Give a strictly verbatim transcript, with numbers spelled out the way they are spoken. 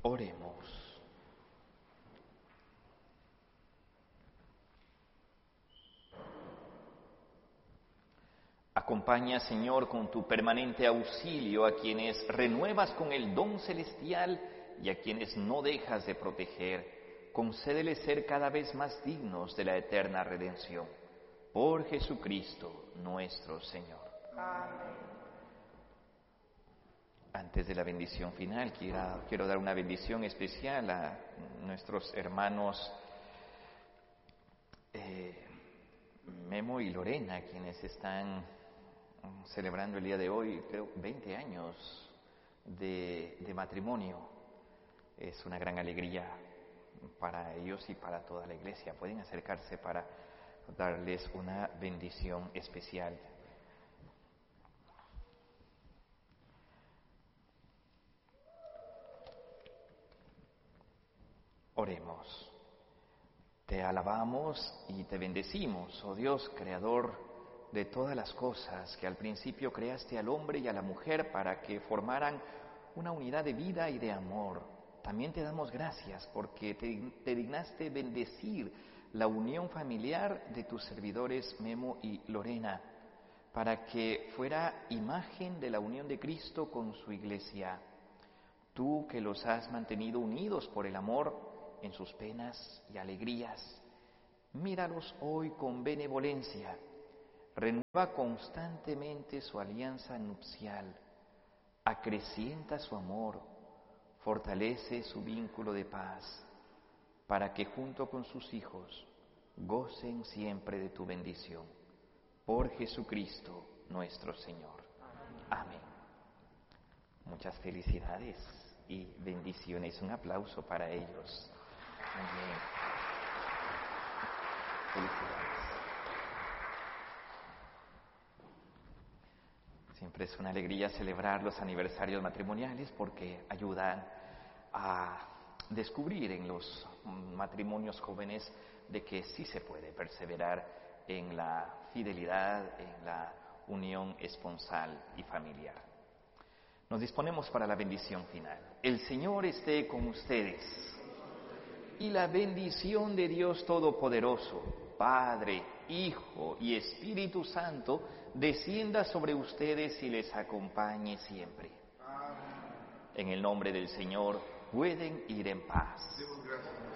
Oremos. Acompaña, Señor, con tu permanente auxilio a quienes renuevas con el don celestial y a quienes no dejas de proteger. Concédeles ser cada vez más dignos de la eterna redención. Por Jesucristo nuestro Señor. Amén. Antes de la bendición final, quiero, quiero dar una bendición especial a nuestros hermanos eh, Memo y Lorena, quienes están celebrando el día de hoy, creo, veinte años de, de matrimonio. Es una gran alegría para ellos y para toda la iglesia. Pueden acercarse para darles una bendición especial. Oremos. Te alabamos y te bendecimos, oh Dios, creador de todas las cosas, que al principio creaste al hombre y a la mujer para que formaran una unidad de vida y de amor. También te damos gracias porque te, te dignaste bendecir la unión familiar de tus servidores Memo y Lorena, para que fuera imagen de la unión de Cristo con su iglesia. Tú que los has mantenido unidos por el amor en sus penas y alegrías, míralos hoy con benevolencia. Renueva constantemente su alianza nupcial, acrecienta su amor, fortalece su vínculo de paz, para que junto con sus hijos gocen siempre de tu bendición. Por Jesucristo nuestro Señor. Amén. Muchas felicidades y bendiciones. Un aplauso para ellos. Muy bien. Felicidades. Siempre es una alegría celebrar los aniversarios matrimoniales porque ayudan a descubrir en los matrimonios jóvenes de que sí se puede perseverar en la fidelidad, en la unión esponsal y familiar. Nos disponemos para la bendición final. El Señor esté con ustedes. Y la bendición de Dios Todopoderoso, Padre, Hijo y Espíritu Santo, descienda sobre ustedes y les acompañe siempre. Amén. En el nombre del Señor, pueden ir en paz.